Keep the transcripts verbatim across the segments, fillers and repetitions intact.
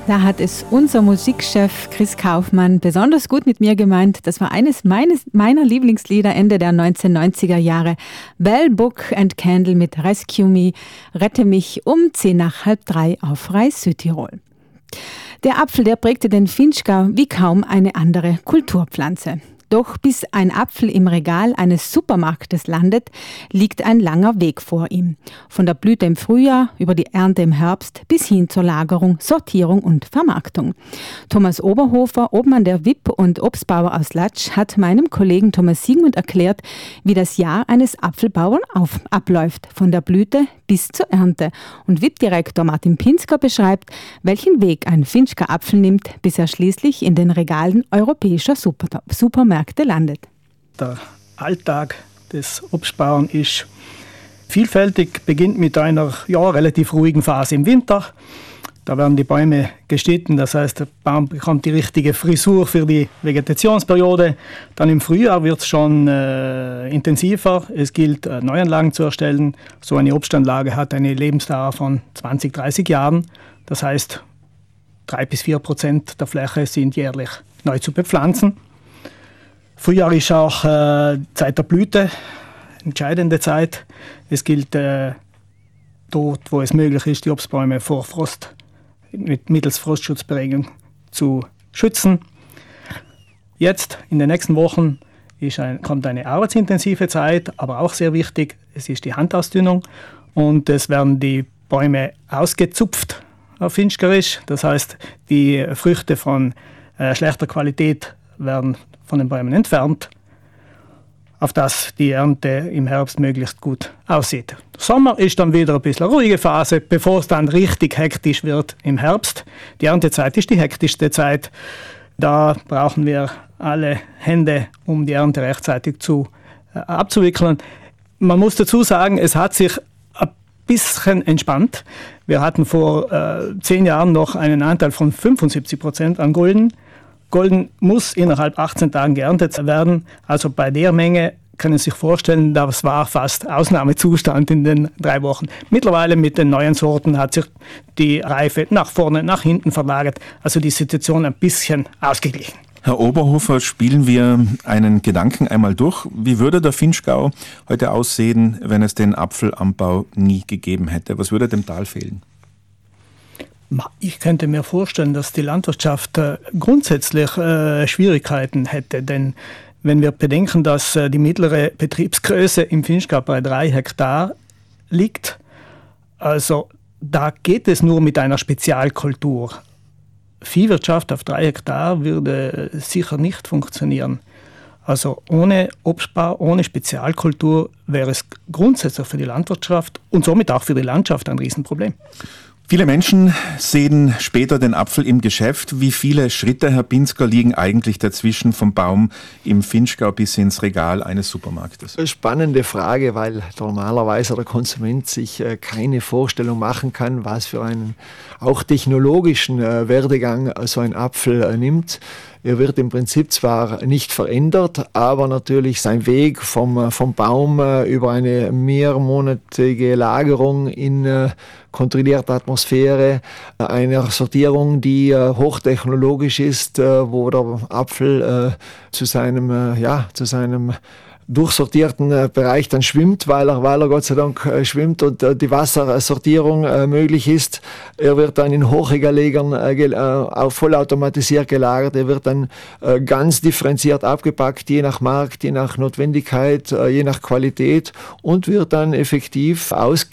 Da hat es unser Musikchef Chris Kaufmann besonders gut mit mir gemeint. Das war eines meines, meiner Lieblingslieder Ende der neunzehnhundertneunziger Jahre. Bell, Book and Candle mit Rescue Me, Rette mich um zehn nach halb drei auf Reis Südtirol. Der Apfel, der prägte den Vinschgau wie kaum eine andere Kulturpflanze. Doch bis ein Apfel im Regal eines Supermarktes landet, liegt ein langer Weg vor ihm. Von der Blüte im Frühjahr über die Ernte im Herbst bis hin zur Lagerung, Sortierung und Vermarktung. Thomas Oberhofer, Obmann der W I P und Obstbauer aus Latsch, hat meinem Kollegen Thomas Siegmund erklärt, wie das Jahr eines Apfelbauern auf, abläuft, von der Blüte bis zur Ernte. Und W I P-Direktor Martin Pinsker beschreibt, welchen Weg ein Vinschger Apfel nimmt, bis er schließlich in den Regalen europäischer Super- Supermärkte landet. Der Alltag des Obstbauern ist vielfältig, beginnt mit einer ja, relativ ruhigen Phase im Winter. Da werden die Bäume geschnitten, das heißt, der Baum bekommt die richtige Frisur für die Vegetationsperiode. Dann im Frühjahr wird es schon äh, intensiver. Es gilt, äh, Neuanlagen zu erstellen. So eine Obstanlage hat eine Lebensdauer von zwanzig, dreißig Jahren. Das heißt, drei bis vier Prozent der Fläche sind jährlich neu zu bepflanzen. Frühjahr ist auch äh, Zeit der Blüte, entscheidende Zeit. Es gilt, äh, dort, wo es möglich ist, die Obstbäume vor Frost mit mittels Frostschutzberegnung zu schützen. Jetzt, in den nächsten Wochen, ist ein, kommt eine arbeitsintensive Zeit, aber auch sehr wichtig, es ist die Handausdünnung und es werden die Bäume ausgezupft auf Vinschgerisch. Das heißt, die Früchte von äh, schlechter Qualität werden von den Bäumen entfernt, auf dass die Ernte im Herbst möglichst gut aussieht. Sommer ist dann wieder ein bisschen eine ruhige Phase, bevor es dann richtig hektisch wird im Herbst. Die Erntezeit ist die hektischste Zeit. Da brauchen wir alle Hände, um die Ernte rechtzeitig zu, äh, abzuwickeln. Man muss dazu sagen, es hat sich ein bisschen entspannt. Wir hatten vor äh, zehn Jahren noch einen Anteil von fünfundsiebzig Prozent an Golden. Golden muss innerhalb achtzehn Tagen geerntet werden. Also bei der Menge können Sie sich vorstellen, das war fast Ausnahmezustand in den drei Wochen. Mittlerweile mit den neuen Sorten hat sich die Reife nach vorne, nach hinten verlagert. Also die Situation ein bisschen ausgeglichen. Herr Oberhofer, spielen wir einen Gedanken einmal durch. Wie würde der Vinschgau heute aussehen, wenn es den Apfelanbau nie gegeben hätte? Was würde dem Tal fehlen? Ich könnte mir vorstellen, dass die Landwirtschaft äh, grundsätzlich äh, Schwierigkeiten hätte, denn wenn wir bedenken, dass äh, die mittlere Betriebsgröße im Vinschgau bei drei Hektar liegt, also da geht es nur mit einer Spezialkultur. Viehwirtschaft auf drei Hektar würde sicher nicht funktionieren. Also ohne Obstbau, ohne Spezialkultur wäre es grundsätzlich für die Landwirtschaft und somit auch für die Landschaft ein Riesenproblem. Viele Menschen sehen später den Apfel im Geschäft. Wie viele Schritte, Herr Pinsker, liegen eigentlich dazwischen vom Baum im Vinschgau bis ins Regal eines Supermarktes? Eine spannende Frage, weil normalerweise der Konsument sich keine Vorstellung machen kann, was für einen auch technologischen Werdegang so ein Apfel nimmt. Er wird im Prinzip zwar nicht verändert, aber natürlich sein Weg vom, vom Baum über eine mehrmonatige Lagerung in kontrollierter Atmosphäre, einer Sortierung, die hochtechnologisch ist, wo der Apfel zu seinem, ja, zu seinem durchsortierten äh, Bereich dann schwimmt, weil er, weil er Gott sei Dank äh, schwimmt und äh, die Wassersortierung äh, möglich ist. Er wird dann in Hochregalegern äh, gel- äh, auch vollautomatisiert gelagert. Er wird dann äh, ganz differenziert abgepackt, je nach Markt, je nach Notwendigkeit, äh, je nach Qualität und wird dann effektiv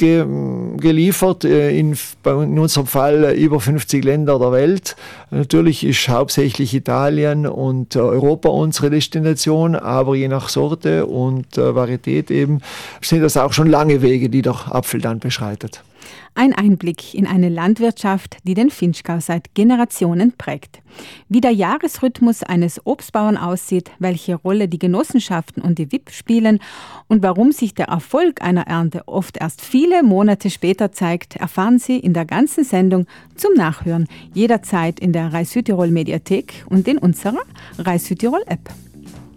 ausgeliefert äh, in, in unserem Fall äh, über fünfzig Länder der Welt. Natürlich ist hauptsächlich Italien und äh, Europa unsere Destination, aber je nach Sorte und äh, Varietät eben sind das auch schon lange Wege, die der Apfel dann beschreitet. Ein Einblick in eine Landwirtschaft, die den Vinschgau seit Generationen prägt. Wie der Jahresrhythmus eines Obstbauern aussieht, welche Rolle die Genossenschaften und die W I P spielen und warum sich der Erfolg einer Ernte oft erst viele Monate später zeigt, erfahren Sie in der ganzen Sendung zum Nachhören, jederzeit in der Reis Südtirol Mediathek und in unserer Reis Südtirol App.